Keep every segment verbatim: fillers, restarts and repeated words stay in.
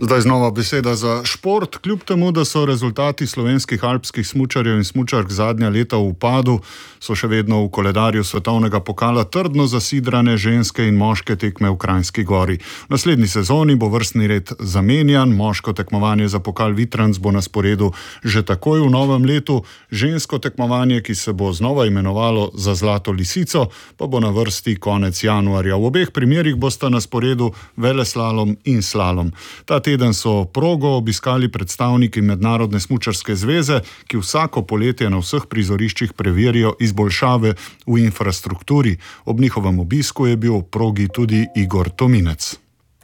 Zdaj znova beseda za šport. Kljub temu, da so rezultati slovenskih alpskih smučarjev in smučark zadnja leta v upadu, so še vedno v koledarju svetovnega pokala trdno zasidrane ženske in moške tekme v Kranjski Gori. V naslednji sezoni bo vrstni red zamenjan, moško tekmovanje za pokal Vitranc bo na sporedu že takoj v novem letu, žensko tekmovanje, ki se bo znova imenovalo za Zlato lisico, pa bo na vrsti konec januarja. V obeh primerih bosta na sporedu veleslalom in slalom. Ta teden so progo obiskali predstavniki Mednarodne smučarske zveze, ki vsako poletje na vseh prizoriščih preverijo izboljšave v infrastrukturi. Ob njihovem obisku je bil v progi tudi Igor Tominec.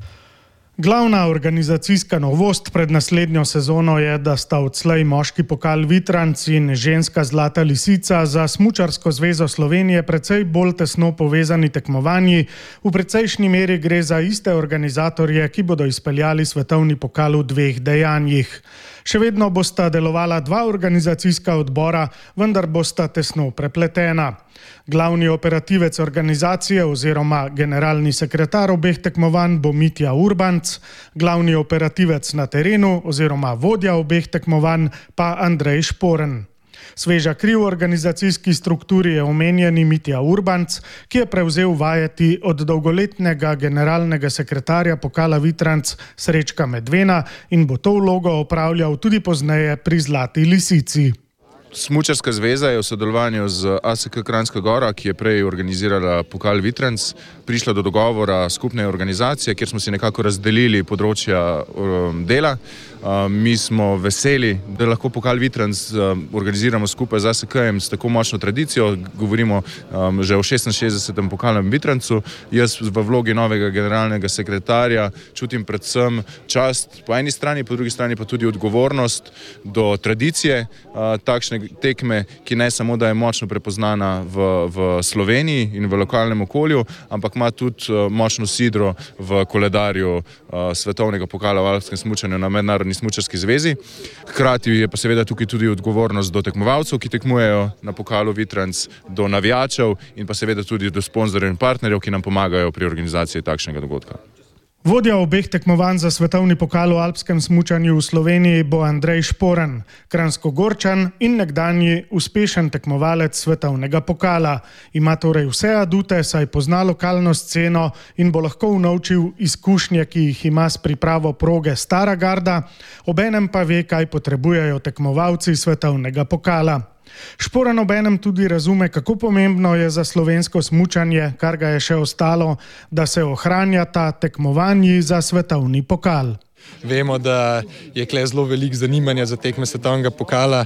Glavna organizacijska novost pred naslednjo sezono je, da sta odslej moški pokal Vitranc in ženska Zlata lisica za Smučarsko zvezo Slovenije precej bolj tesno povezani tekmovanji. V precejšnji meri gre za iste organizatorje, ki bodo izpeljali svetovni pokal v dveh dejanjih. Še vedno bosta delovala dva organizacijska odbora, vendar bosta tesno prepletena. Glavni operativec organizacije oziroma generalni sekretar obeh tekmovanj bo Mitja Urbanc, glavni operativec na terenu oziroma vodja obeh tekmovanj pa Andrej Šporn. Sveža kri v organizacijski strukturi je omenjeni Mitja Urbanc, ki je prevzel vajeti od dolgoletnega generalnega sekretarja pokala Vitranc Srečka Medvena in bo to vlogo opravljal tudi pozneje pri Zlati lisici. Smučarska zveza je v sodelovanju z A S K Kranjska Gora, ki je prej organizirala pokal Vitranc, prišla do dogovora skupne organizacije, kjer smo si nekako razdelili področja um, dela. Um, mi smo veseli, da lahko pokal Vitranc um, organiziramo skupaj z A S K-jem s tako močno tradicijo. Govorimo um, že o šestinšestdesetem pokalnem Vitrancu. Jaz v vlogi novega generalnega sekretarja čutim predvsem čast po eni strani, po drugi strani pa tudi odgovornost do tradicije uh, takšne tekme, ki ne samo, da je močno prepoznana v, v Sloveniji in v lokalnem okolju, ampak ima tudi uh, močno sidro v koledarju uh, svetovnega pokala v alpskem smučanju na Mednarodni smučarski zvezi. Hkrati je pa seveda tukaj tudi odgovornost do tekmovalcev, ki tekmujejo na pokalu Vitranc, do navijačev in pa seveda tudi do sponzorjev in partnerjev, ki nam pomagajo pri organizaciji takšnega dogodka. Vodja obeh tekmovanj za svetovni pokal v alpskem smučanju v Sloveniji bo Andrej Šporn, Kranjskogorčan in nekdanji uspešen tekmovalec svetovnega pokala. Ima torej vse adute, saj pozna lokalno sceno in bo lahko unovčil izkušnje, ki jih ima s pripravo proge Stara garda, obenem pa ve, kaj potrebujejo tekmovalci svetovnega pokala. Šporn obenem tudi razume, kako pomembno je za slovensko smučanje, kar ga je še ostalo, da se ohranjata tekmovanji za svetovni pokal. Vemo, da je kle zelo veliko zanimanja za tekme svetovnega pokala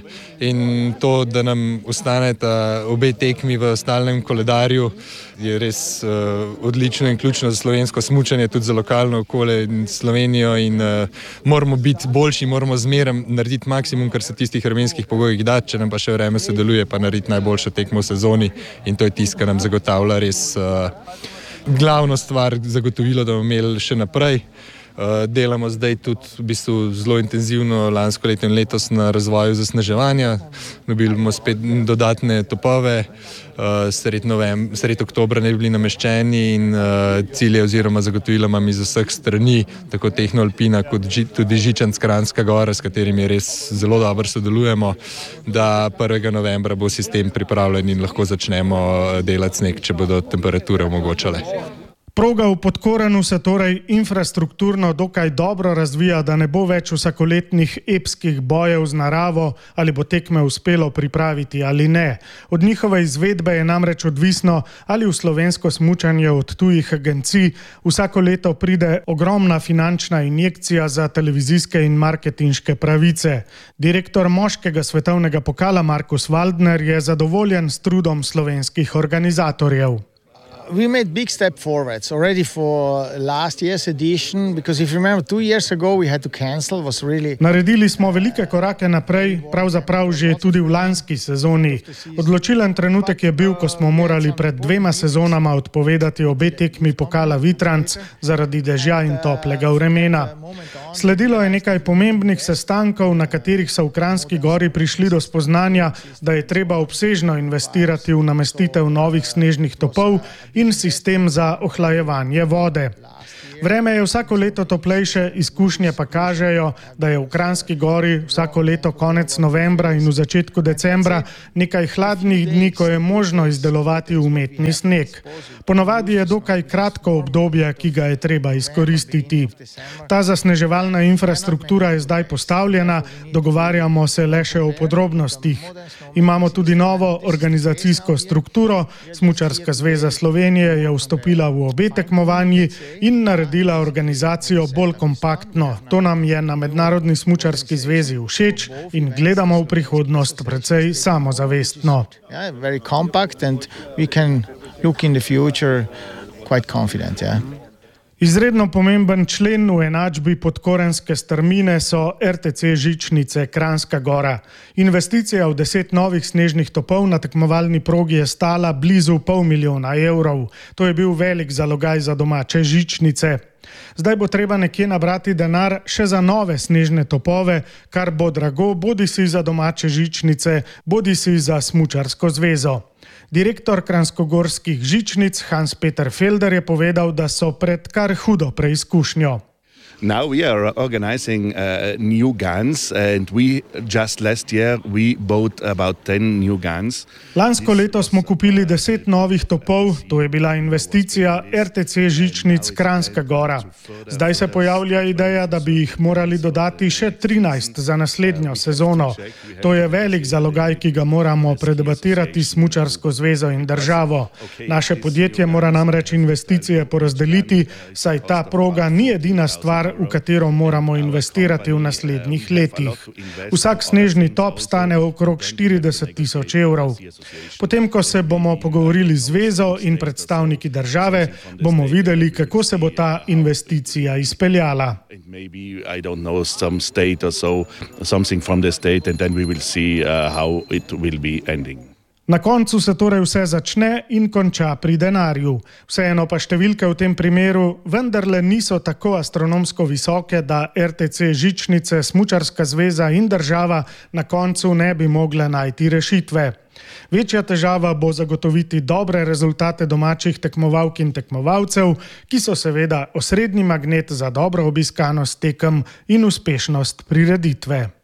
in to, da nam ostaneta obe tekmi v stalnem koledarju, je res uh, odlično in ključno za slovensko smučanje, tudi za lokalno okolje in Slovenijo in uh, moramo biti boljši, moramo zmeraj narediti maksimum, kar se tistih vremenskih pogojih da, če nam pa še vreme sodeluje, pa narediti najboljšo tekmo v sezoni in to je tisto, kar nam zagotavlja res uh, glavno stvar, zagotovilo, da bomo imeli še naprej. Uh, delamo zdaj tudi v bistvu zelo intenzivno lansko leto in letos na razvoju zasneževanja. Dobili bomo spet dodatne topove, uh, sred, novem, sred oktobra ne bi bili nameščeni in uh, cilje oziroma zagotovila imam iz vseh strani, tako Tehno Alpina kot ži, tudi Žičanc Kranjska Gora, s katerimi res zelo dobro sodelujemo, da prvega novembra bo sistem pripravljen in lahko začnemo delati sneg, če bodo temperature omogočale. Proga v Podkorenu se torej infrastrukturno dokaj dobro razvija, da ne bo več vsakoletnih epskih bojev z naravo, ali bo tekme uspelo pripraviti ali ne. Od njihove izvedbe je namreč odvisno, ali v slovensko smučanje od tujih agencij vsako leto pride ogromna finančna injekcija za televizijske in marketinške pravice. Direktor moškega svetovnega pokala Markus Waldner je zadovoljen s trudom slovenskih organizatorjev. We made big step forwards already for last year's edition, because if you remember two years ago we had to cancel, was really... Naredili smo velike korake naprej, pravzaprav že tudi v lanski sezoni. Odločilen trenutek je bil, ko smo morali pred dvema sezonama odpovedati obe tekmi pokala Vitranc zaradi dežja in toplega vremena. Sledilo je nekaj pomembnih sestankov, na katerih so v Kranjski Gori prišli do spoznanja, da je treba obsežno investirati v namestitev novih snežnih topov in sistem za ohlajevanje vode. Vreme je vsako leto toplejše, izkušnje pa kažejo, da je v Kranjski Gori vsako leto konec novembra in v začetku decembra nekaj hladnih dni, ko je možno izdelovati umetni sneg. Ponavadi je dokaj kratko obdobje, ki ga je treba izkoristiti. Ta zasneževalna infrastruktura je zdaj postavljena, dogovarjamo se le še o podrobnostih. Imamo tudi novo organizacijsko strukturo, Smučarska zveza Slovenije je vstopila v obe tekmovanji in naredila organizacijo bolj kompaktno. To nam je na Mednarodni smučarski zvezi všeč in gledamo v prihodnost precej samozavestno. Yeah, very compact and we can look in the future quite confident, yeah. Izredno pomemben člen v enačbi podkorenske strmine so er te ce žičnice Kranjska Gora. Investicija v deset novih snežnih topov na tekmovalni progi je stala blizu pol milijona evrov. To je bil velik zalogaj za domače žičnice. Zdaj bo treba nekje nabrati denar še za nove snežne topove, kar bo drago bodisi za domače žičnice, bodisi za Smučarsko zvezo. Direktor kranjskogorskih žičnic Hans-Peter Felder je povedal, da so pred kar hudo preizkušnjo. Now we are organizing uh, new guns and we just last year we bought about ten new guns. Lansko leto smo kupili deset novih topov, to je bila investicija er te ce žičnic Kranjska Gora. Zdaj se pojavlja ideja, da bi jih morali dodati še trinajst za naslednjo sezono. To je velik zalogaj, ki ga moramo predebatirati s Smučarsko zvezo in državo. Naše podjetje mora namreč investicije porazdeliti, saj ta proga ni edina stvar, v katero moramo investirati v naslednjih letih. Vsak snežni top stane okrog štirideset tisoč evrov. Potem, ko se bomo pogovorili z zvezo in predstavniki države, bomo videli, kako se bo ta investicija izpeljala. Maybe, I don't know, some state or so, something from the state, and then we will see uh, how it will be ending. Na koncu se torej vse začne in konča pri denarju. Vseeno pa številke v tem primeru vendarle niso tako astronomsko visoke, da er te ce žičnice, Smučarska zveza in država na koncu ne bi mogle najti rešitve. Večja težava bo zagotoviti dobre rezultate domačih tekmovalk in tekmovalcev, ki so seveda osrednji magnet za dobro obiskanost tekem in uspešnost prireditve.